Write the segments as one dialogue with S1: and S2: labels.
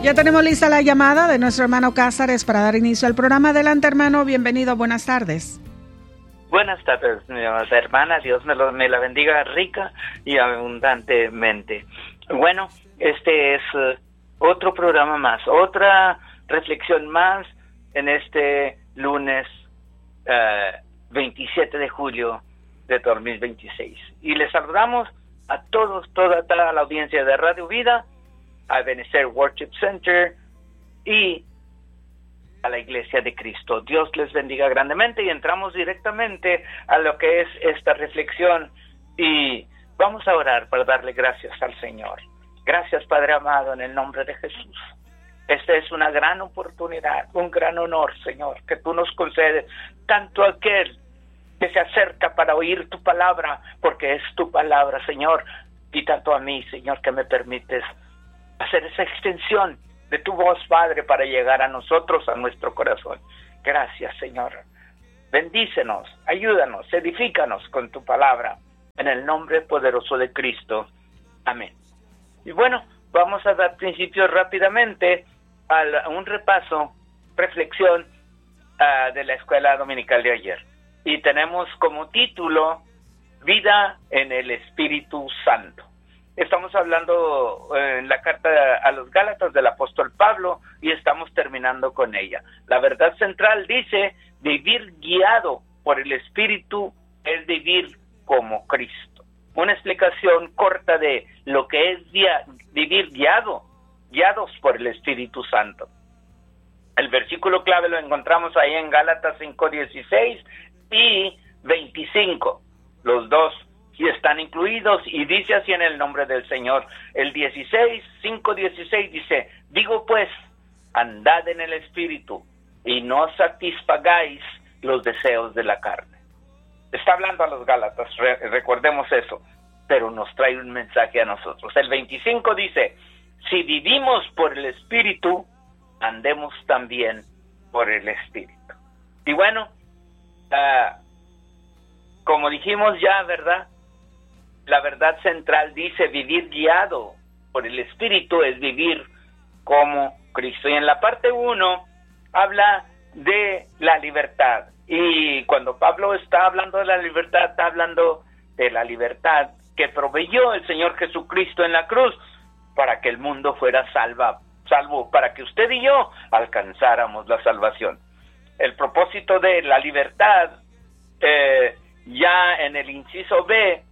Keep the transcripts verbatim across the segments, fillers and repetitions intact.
S1: Ya tenemos lista la llamada de nuestro hermano Cázares para dar inicio al programa. Adelante, hermano, bienvenido, buenas tardes.
S2: Buenas tardes, mi amada hermana, Dios me, lo, me la bendiga rica y abundantemente. Bueno, este es uh, otro programa más, otra reflexión más en este lunes uh, veintisiete de julio de dos mil veintiséis. Y les saludamos a todos, toda, toda la audiencia de Radio Vida, a Ebenezer Worship Center y a la Iglesia de Cristo. Dios les bendiga grandemente y entramos directamente a lo que es esta reflexión y vamos a orar para darle gracias al Señor. Gracias, Padre amado, en el nombre de Jesús. Esta es una gran oportunidad, un gran honor, Señor, que tú nos concedes, tanto aquel que se acerca para oír tu palabra, porque es tu palabra, Señor, y tanto a mí, Señor, que me permites hacer esa extensión de tu voz, Padre, para llegar a nosotros, a nuestro corazón. Gracias, Señor. Bendícenos, ayúdanos, edifícanos con tu palabra, en el nombre poderoso de Cristo. Amén. Y bueno, vamos a dar principio rápidamente a un repaso, reflexión uh, de la escuela dominical de ayer. Y tenemos como título, Vida en el Espíritu Santo. Estamos hablando eh, en la carta a los Gálatas del apóstol Pablo y estamos terminando con ella. La verdad central dice, vivir guiado por el Espíritu es vivir como Cristo. Una explicación corta de lo que es guia, vivir guiado, guiados por el Espíritu Santo. El versículo clave lo encontramos ahí en Gálatas cinco dieciséis y veinticinco, los dos y están incluidos, y dice así en el nombre del Señor. El dieciséis, cinco dieciséis dice, digo pues, andad en el Espíritu, y no satisfagáis los deseos de la carne. Está hablando a los Gálatas, re- recordemos eso, pero nos trae un mensaje a nosotros. El veinticinco dice, si vivimos por el Espíritu, andemos también por el Espíritu. Y bueno, uh, como dijimos ya, ¿verdad? La verdad central dice vivir guiado por el Espíritu es vivir como Cristo. Y en la parte uno habla de la libertad. Y cuando Pablo está hablando de la libertad, está hablando de la libertad que proveyó el Señor Jesucristo en la cruz para que el mundo fuera salva, salvo, para que usted y yo alcanzáramos la salvación. El propósito de la libertad, eh, ya en el inciso B,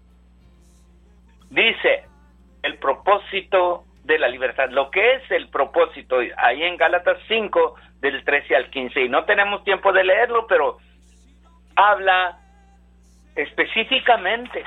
S2: dice el propósito de la libertad, lo que es el propósito, ahí en Gálatas cinco, del trece al quince, y no tenemos tiempo de leerlo, pero habla específicamente,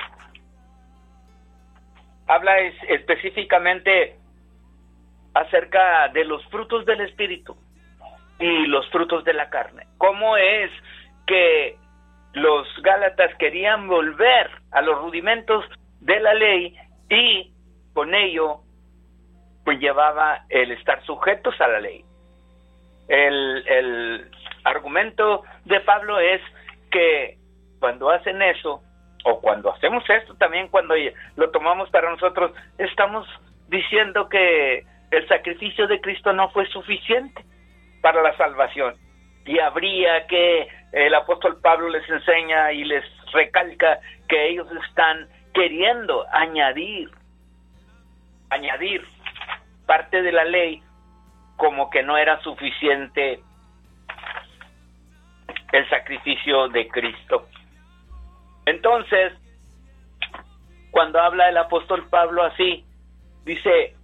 S2: habla es, específicamente acerca de los frutos del Espíritu y los frutos de la carne. ¿Cómo es que los Gálatas querían volver a los rudimentos de la ley y con ello pues llevaba el estar sujetos a la ley? El, el argumento de Pablo es que cuando hacen eso, o cuando hacemos esto también, cuando lo tomamos para nosotros, estamos diciendo que el sacrificio de Cristo no fue suficiente para la salvación. Y habría que, el apóstol Pablo les enseña y les recalca que ellos están queriendo añadir, añadir parte de la ley, como que no era suficiente el sacrificio de Cristo. Entonces, cuando habla el apóstol Pablo así, dice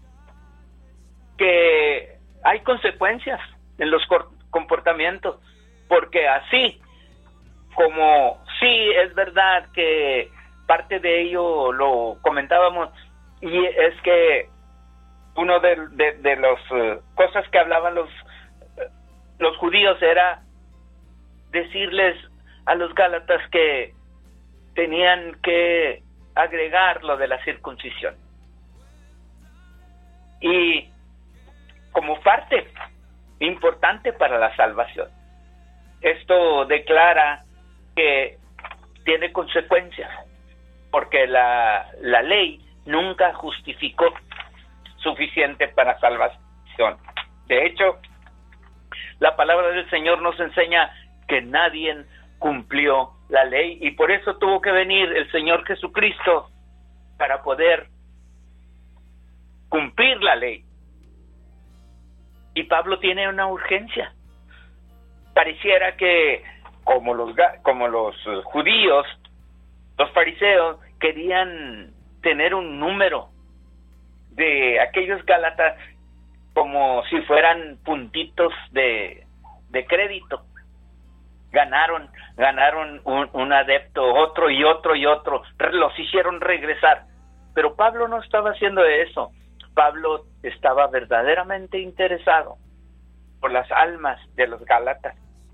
S2: que hay consecuencias en los comportamientos, porque así como sí es verdad que parte de ello lo comentábamos, y es que uno de, de, de las uh, cosas que hablaban los, uh, los judíos era decirles a los gálatas que tenían que agregar lo de la circuncisión. Y como parte importante para la salvación. Esto declara que tiene consecuencias, porque la, la ley nunca justificó suficiente para salva, jurisdicción. De hecho, la palabra del Señor nos enseña que nadie cumplió la ley, y por eso tuvo que venir el Señor Jesucristo para poder cumplir la ley. Y Pablo tiene una urgencia. Pareciera que como los como los judíos, los fariseos querían tener un número de aquellos gálatas como si fueran puntitos de, de crédito. Ganaron, ganaron un, un adepto, otro y otro y otro, los hicieron regresar. Pero Pablo no estaba haciendo eso. Pablo estaba verdaderamente interesado por las almas de los gálatas.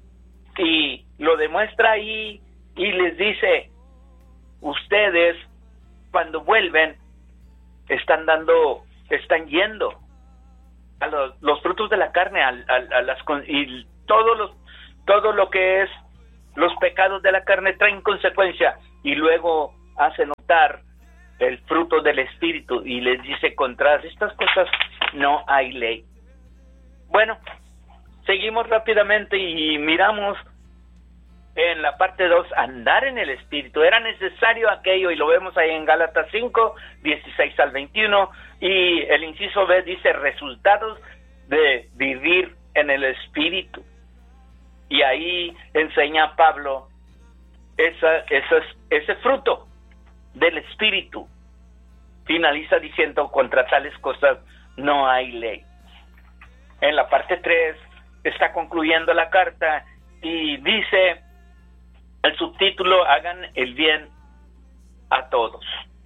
S2: Y lo demuestra ahí y les dice, ustedes cuando vuelven están dando, están yendo a los, los frutos de la carne, a, a, a las y todos los, todo lo que es los pecados de la carne traen consecuencia, y luego hace notar el fruto del Espíritu y les dice, contra estas cosas no hay ley. Bueno, seguimos rápidamente y miramos en la parte dos, andar en el Espíritu. Era necesario aquello, y lo vemos ahí en Gálatas cinco, dieciséis al veintiuno, y el inciso B dice, resultados de vivir en el Espíritu. Y ahí enseña Pablo esa, esa, ese fruto del Espíritu. Finaliza diciendo, contra tales cosas no hay ley. En la parte tres está concluyendo la carta y dice el subtítulo, hagan el bien a todos.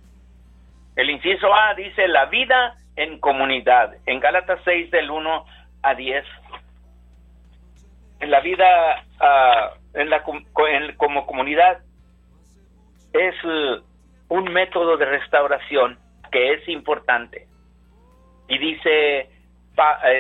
S2: El inciso A dice, la vida en comunidad. En Gálatas seis del uno a diez. En la vida uh, en la, en, como comunidad es uh, un método de restauración que es importante. Y dice pa, eh,